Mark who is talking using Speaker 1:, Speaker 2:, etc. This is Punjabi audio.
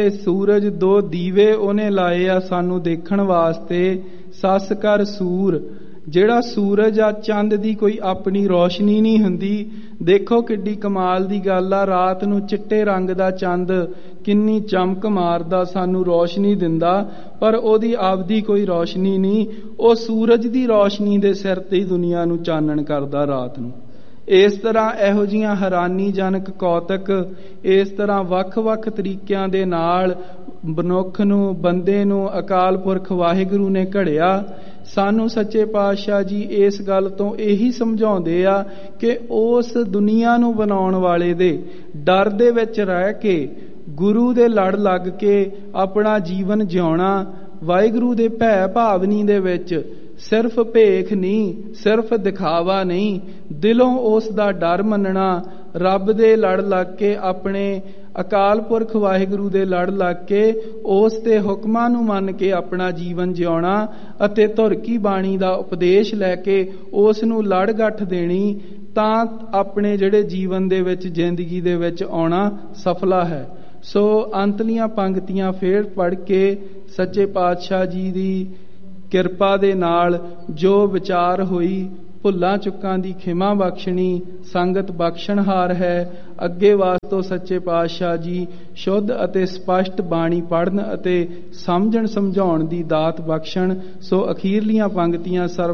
Speaker 1: ਸੂਰਜ ਦੋ ਦੀਵੇ ਉਹਨੇ ਲਾਏ ਆ ਸਾਨੂੰ ਦੇਖਣ ਵਾਸਤੇ। ਸੱਸ ਕਰ ਸੂਰ, ਜਿਹੜਾ ਸੂਰਜ ਆ ਚੰਦ ਦੀ ਕੋਈ ਆਪਣੀ ਰੋਸ਼ਨੀ ਨਹੀਂ ਹੁੰਦੀ। ਦੇਖੋ ਕਿੱਡੀ ਕਮਾਲ ਦੀ ਗੱਲ ਆ, ਰਾਤ ਨੂੰ ਚਿੱਟੇ ਰੰਗ ਦਾ ਚੰਦ ਕਿੰਨੀ ਚਮਕ ਮਾਰਦਾ, ਸਾਨੂੰ ਰੋਸ਼ਨੀ ਦਿੰਦਾ, ਪਰ ਉਹਦੀ ਆਪਦੀ ਕੋਈ ਰੋਸ਼ਨੀ ਨਹੀਂ। ਉਹ ਸੂਰਜ ਦੀ ਰੋਸ਼ਨੀ ਦੇ ਸਿਰ ਤੇ ਹੀ ਦੁਨੀਆ ਨੂੰ ਚਾਨਣ ਕਰਦਾ ਰਾਤ ਨੂੰ। ਇਸ ਤਰ੍ਹਾਂ ਇਹੋ ਜਿਹੀਆਂ ਹੈਰਾਨੀਜਨਕ ਕੌਤਕ, ਇਸ ਤਰ੍ਹਾਂ ਵੱਖ-ਵੱਖ ਤਰੀਕਿਆਂ ਦੇ ਨਾਲ ਮਨੁੱਖ ਨੂੰ, ਬੰਦੇ ਨੂੰ ਅਕਾਲ ਪੁਰਖ ਵਾਹਿਗੁਰੂ ਨੇ ਘੜਿਆ। ਸਾਨੂੰ ਸੱਚੇ ਪਾਤਸ਼ਾਹ ਜੀ ਇਸ ਗੱਲ ਤੋਂ ਇਹੀ ਸਮਝਾਉਂਦੇ ਆ ਕਿ ਉਸ ਦੁਨੀਆ ਨੂੰ ਬਣਾਉਣ ਵਾਲੇ ਦੇ ਡਰ ਦੇ ਵਿੱਚ ਰਹਿ ਕੇ, ਗੁਰੂ ਦੇ ਲੜ ਲੱਗ ਕੇ ਆਪਣਾ ਜੀਵਨ ਜਿਉਣਾ, ਵਾਹਿਗੁਰੂ ਦੇ ਭੈ ਭਾਵਨੀ ਦੇ ਵਿੱਚ ਸਿਰਫ ਭੇਖ ਨਹੀਂ, ਸਿਰਫ ਦਿਖਾਵਾ ਨਹੀਂ, ਦਿਲੋਂ ਉਸ ਦਾ ਡਰ ਮੰਨਣਾ, ਰੱਬ ਦੇ ਲੜ ਲੱਗ ਕੇ, ਆਪਣੇ ਅਕਾਲ ਪੁਰਖ ਵਾਹਿਗੁਰੂ ਦੇ ਲੜ ਲੱਗ ਕੇ ਉਸ ਦੇ ਹੁਕਮਾਂ ਨੂੰ ਮੰਨ ਕੇ ਆਪਣਾ ਜੀਵਨ ਜਿਉਣਾ ਅਤੇ ਧੁਰ ਕੀ ਬਾਣੀ ਦਾ ਉਪਦੇਸ਼ ਲੈ ਕੇ ਉਸ ਨੂੰ ਲੜ ਗੱਠ ਦੇਣੀ, ਤਾਂ ਆਪਣੇ ਜਿਹੜੇ ਜੀਵਨ ਦੇ ਵਿੱਚ, ਜ਼ਿੰਦਗੀ ਦੇ ਵਿੱਚ ਆਉਣਾ ਸਫਲਾ ਹੈ। ਸੋ ਅੰਤਲੀਆਂ ਪੰਕਤੀਆਂ ਫੇਰ ਪੜ੍ਹ ਕੇ ਸੱਚੇ ਪਾਤਸ਼ਾਹ ਜੀ ਦੀ ਕਿਰਪਾ ਦੇ ਨਾਲ ਜੋ ਵਿਚਾਰ ਹੋਈ, ਭੁੱਲਾਂ ਚੁੱਕਾਂ ਦੀ ਖਿਮਾ ਬਖਸ਼ਣੀ, ਸੰਗਤ ਬਖਸ਼ਣਹਾਰ ਹੈ। ਅੱਗੇ ਵਾਸਤੋਂ ਸੱਚੇ ਪਾਤਸ਼ਾਹ ਜੀ ਸ਼ੁੱਧ ਅਤੇ ਸਪਸ਼ਟ ਬਾਣੀ ਪੜ੍ਹਨ ਅਤੇ ਸਮਝਣ ਸਮਝਾਉਣ ਦੀ ਦਾਤ ਬਖਸ਼ਣ। ਸੋ ਅਖੀਰਲੀਆਂ ਪੰਕਤੀਆਂ ਸਰਬ